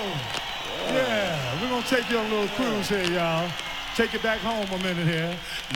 Yeah, we're gonna take you on a little cruise here, y'all. Take it back home a minute here.